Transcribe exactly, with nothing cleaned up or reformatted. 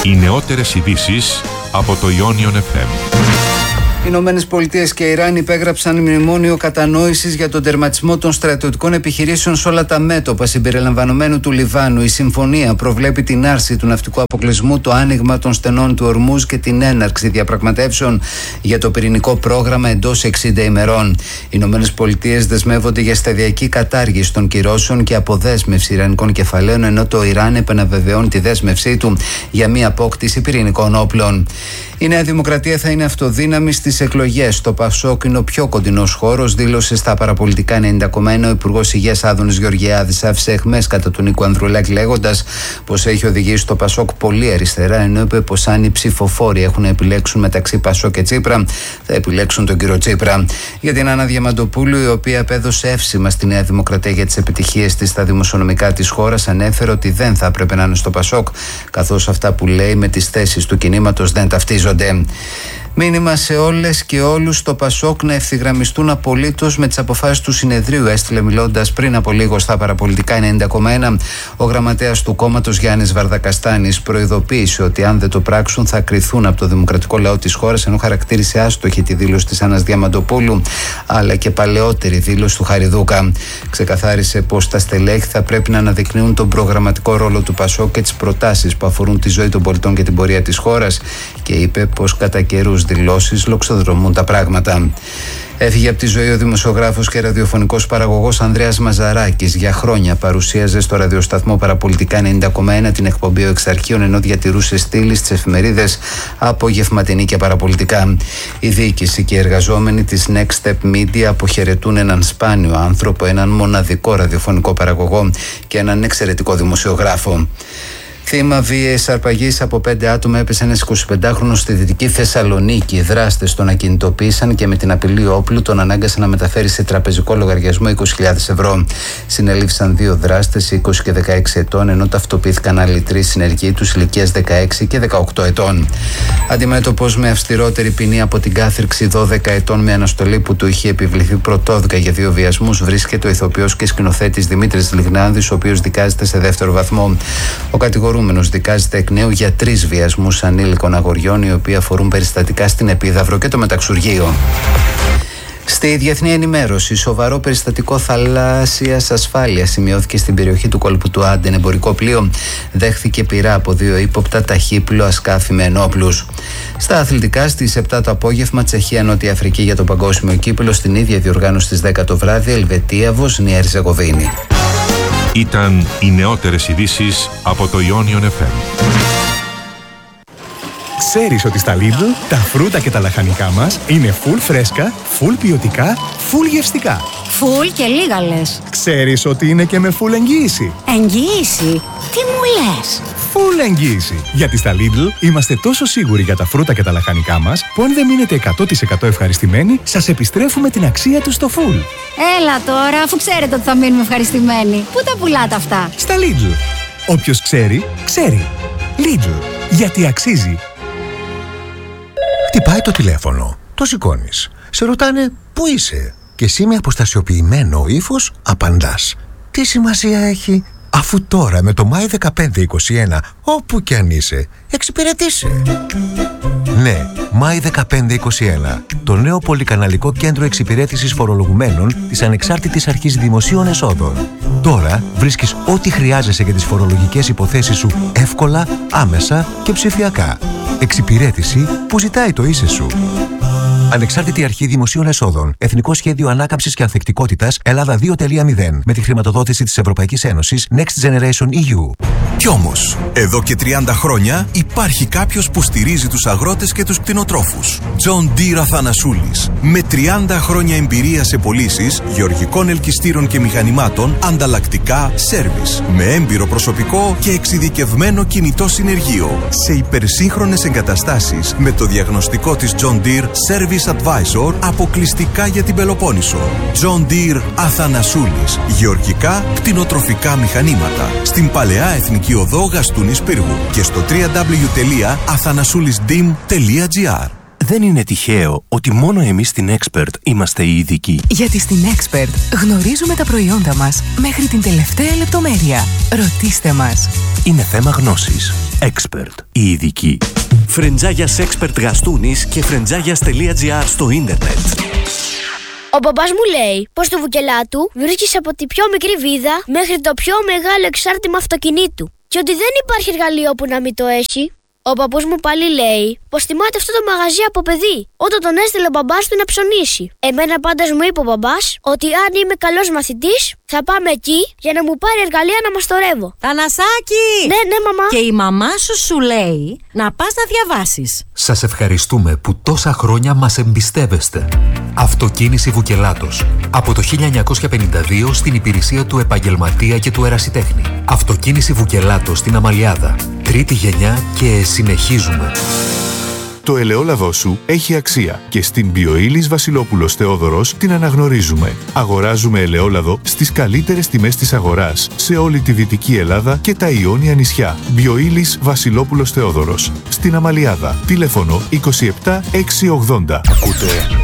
Οι νεότερες ειδήσεις από το Ionion εφ εμ. Οι Ηνωμένες Πολιτείες και Ιράν υπέγραψαν μνημόνιο κατανόησης για τον τερματισμό των στρατιωτικών επιχειρήσεων σε όλα τα μέτωπα συμπεριλαμβανομένου του Λιβάνου. Η συμφωνία προβλέπει την άρση του ναυτικού αποκλεισμού, το άνοιγμα των στενών του Ορμούζ και την έναρξη διαπραγματεύσεων για το πυρηνικό πρόγραμμα εντός εξήντα ημερών. Οι Ηνωμένες Πολιτείες δεσμεύονται για σταδιακή κατάργηση των κυρώσεων και αποδέσμευση ιρανικών κεφαλαίων, ενώ το Ιράν επαναβεβαιώνει τη δέσμευσή του για μία απόκτηση πυρηνικών όπλων. Η Νέα Δημοκρατία θα είναι αυτοδύναμη στις εκλογές. Το Πασόκ είναι ο πιο κοντινός χώρος, δήλωσε στα παραπολιτικά ενενήντα κόμμα ένα ο Υπουργός Υγείας Άδωνης Γεωργιάδης. Άφησε αιχμές κατά του Νίκου Ανδρουλάκη, λέγοντας πως έχει οδηγήσει το Πασόκ πολύ αριστερά, ενώ είπε πως αν οι ψηφοφόροι έχουν να επιλέξουν μεταξύ Πασόκ και Τσίπρα, θα επιλέξουν τον κύριο Τσίπρα. Για την Άννα Διαμαντοπούλου, η οποία απέδωσε εύσημα στη Νέα Δημοκρατία για τις επιτυχίες της στα δημοσιονομικά της χώρας, ανέφερε ότι δεν θα έπρεπε να είναι στο Πασόκ, καθώς αυτά που λέει με τις θέσεις του κινήματος δεν ταυτίζονται. Μήνυμα σε όλες και όλους στο Πασόκ να ευθυγραμμιστούν απολύτως με τις αποφάσεις του συνεδρίου, έστειλε μιλώντας πριν από λίγο στα παραπολιτικά ενενήντα κόμμα ένα ο γραμματέας του κόμματος Γιάννης Βαρδακαστάνης. Προειδοποίησε ότι αν δεν το πράξουν θα κριθούν από το δημοκρατικό λαό της χώρας, ενώ χαρακτήρισε άστοχη τη δήλωση της Άννας Διαμαντοπούλου αλλά και παλαιότερη δήλωση του Χαριδούκα. Ξεκαθάρισε πως τα στελέχη θα πρέπει να αναδεικνύουν τον προγραμματικό ρόλο του Πασόκ και τις προτάσεις που αφορούν τη ζωή των πολιτών και την πορεία της χώρας, και είπε πως κατά καιρούς δηλώσεις λοξοδρομούν τα πράγματα. Έφυγε από τη ζωή ο δημοσιογράφος και ραδιοφωνικός παραγωγός Ανδρέας Μαζαράκης. Για χρόνια παρουσίαζε στο ραδιοσταθμό Παραπολιτικά ενενήντα κόμμα ένα την εκπομπή «Ο Εξαρχείων», ενώ διατηρούσε στήλη στις εφημερίδες Απογευματινή και Παραπολιτικά. Η διοίκηση και οι εργαζόμενοι της Next Step Media αποχαιρετούν έναν σπάνιο άνθρωπο, έναν μοναδικό ραδιοφωνικό παραγωγό και έναν εξαιρετικό δημοσιογράφο. Θύμα βίαιης αρπαγής από πέντε άτομα έπεσε ένας εικοσιπεντάχρονος στη Δυτική Θεσσαλονίκη. Οι δράστες τον ακινητοποίησαν και με την απειλή όπλου τον ανάγκασαν να μεταφέρει σε τραπεζικό λογαριασμό είκοσι χιλιάδες ευρώ. Συνελήφθησαν δύο δράστες, είκοσι και δεκαέξι ετών, ενώ ταυτοποιήθηκαν άλλοι τρεις συνεργοί τους ηλικίας δεκαέξι και δεκαοκτώ ετών. Αντιμέτωπος με αυστηρότερη ποινή από την κάθριξη δώδεκα ετών με αναστολή που του είχε επιβληθεί πρωτόδικα για δύο βιασμούς, βρίσκεται ο ηθοποιός και σκηνοθέτης Δημήτρης Λιγνάδης, ο οποίος δικάζεται σε δεύτερο βαθμό. Ο κατηγορούμενος δικάζεται εκ νέου για τρεις βιασμούς ανήλικων αγοριών, οι οποίοι αφορούν περιστατικά στην Επίδαυρο και το Μεταξουργείο. Στη διεθνή ενημέρωση, σοβαρό περιστατικό θαλάσσιας ασφάλειας σημειώθηκε στην περιοχή του κόλπου του Άντεν. Εμπορικό πλοίο δέχθηκε πυρά από δύο ύποπτα ταχύπλοα σκάφη με ενόπλους. Στα αθλητικά, στις επτά το απόγευμα, Τσεχία, Νότια Αφρική για το παγκόσμιο κύπελλο, στην ίδια διοργάνωση στις δέκα το βράδυ, Ελβετία, Βοσνία, Ερζεγοβίνη. Ήταν οι νεότερες ειδήσεις από το Ionion εφ εμ. Ξέρεις ότι στα Lidl τα φρούτα και τα λαχανικά μας είναι full φρέσκα, full ποιοτικά, full γευστικά. Full και λίγα λες. Ξέρεις ότι είναι και με full εγγύηση. Εγγύηση? Τι μου λες? Full εγγύηση. Γιατί στα Lidl είμαστε τόσο σίγουροι για τα φρούτα και τα λαχανικά μας, που αν δεν μείνετε εκατό τοις εκατό ευχαριστημένοι, σας επιστρέφουμε την αξία τους στο full. Έλα τώρα, αφού ξέρετε ότι θα μείνουμε ευχαριστημένοι. Πού τα πουλάτε αυτά? Στα Lidl. Όποιος ξέρει, ξέρει. Lidl. Γιατί αξίζει. Χτυπάει το τηλέφωνο. Το σηκώνεις. Σε ρωτάνε πού είσαι. Και εσύ με αποστασιοποιημένο ύφος απαντάς. Τι σημασία έχει, αφού τώρα με το Μάη δεκαπέντε είκοσι ένα, όπου κι αν είσαι, εξυπηρετήσαι. Ναι, Μάη δεκαπέντε είκοσι ένα. Το νέο πολυκαναλικό κέντρο εξυπηρέτησης φορολογουμένων της Ανεξάρτητης Αρχής Δημοσίων Εσόδων. Τώρα βρίσκεις ό,τι χρειάζεσαι για τις φορολογικές υποθέσεις σου εύκολα, άμεσα και ψηφιακά. Εξυπηρέτηση που ζητάει το είσαι σου. Ανεξάρτητη Αρχή Δημοσίων Εσόδων. Εθνικό Σχέδιο Ανάκαμψης και Ανθεκτικότητας Ελλάδα δύο τελεία μηδέν. Με τη χρηματοδότηση της Ευρωπαϊκής Ένωσης Next Generation ι γιου. Κι όμως, εδώ και τριάντα χρόνια υπάρχει κάποιος που στηρίζει τους αγρότες και τους κτηνοτρόφους. John Deere Αθανασούλης. Με τριάντα χρόνια εμπειρία σε πωλήσεις γεωργικών ελκυστήρων και μηχανημάτων, ανταλλακτικά, σέρβις. Με έμπειρο προσωπικό και εξειδικευμένο κινητό συνεργείο. Σε υπερσύγχρονες εγκαταστάσεις με το διαγνωστικό της John Deere Service Advisor αποκλειστικά για την Πελοπόννησο. John Deere Αθανασούλης. Γεωργικά, κτηνοτροφικά μηχανήματα. Στην Παλαιά Εθνική Οδό Γαστούνης Πύργου και στο double-u double-u double-u τελεία αθανασούλης ντι ι εμ τελεία τζι άρ. Δεν είναι τυχαίο ότι μόνο εμείς στην Expert είμαστε οι ειδικοί. Γιατί στην Expert γνωρίζουμε τα προϊόντα μας μέχρι την τελευταία λεπτομέρεια. Ρωτήστε μας. Είναι θέμα γνώσης. Expert, οι ειδικοί. Φρεντζάγιας Expert Γαστούνης και φρεντζάγιας τελεία τζι άρ στο ίντερνετ. Ο μπαμπάς μου λέει πως το Βουκελάτου βρίσκεις από τη πιο μικρή βίδα μέχρι το πιο μεγάλο εξάρτημα αυτοκινήτου και ότι δεν υπάρχει εργαλείο που να μην το έχει. Ο παππούς μου πάλι λέει πως θυμάται αυτό το μαγαζί από παιδί, όταν τον έστειλε ο μπαμπάς του να ψωνίσει. Εμένα πάντως μου είπε ο μπαμπάς ότι αν είμαι καλός μαθητής θα πάμε εκεί για να μου πάρει εργαλεία να μαστορεύω. Θανασάκη! Ναι, ναι, μαμά. Και η μαμά σου σου λέει να πας να διαβάσεις. Σας ευχαριστούμε που τόσα χρόνια μας εμπιστεύεστε. Αυτοκίνηση Βουκελάτος. Από το χίλια εννιακόσια πενήντα δύο στην υπηρεσία του επαγγελματία και του ερασιτέχνη. Αυτοκίνηση Βουκελάτος στην Αμαλιάδα. Τρίτη γενιά και συνεχίζουμε. Το ελαιόλαδό σου έχει αξία και στην Bioilis Βασιλόπουλος Θεόδωρος την αναγνωρίζουμε. Αγοράζουμε ελαιόλαδο στις καλύτερες τιμές της αγοράς σε όλη τη Δυτική Ελλάδα και τα Ιόνια νησιά. Bioilis Βασιλόπουλος Θεόδωρος στην Αμαλιάδα. Τηλέφωνο είκοσι επτά εξακόσια ογδόντα. Ακούτε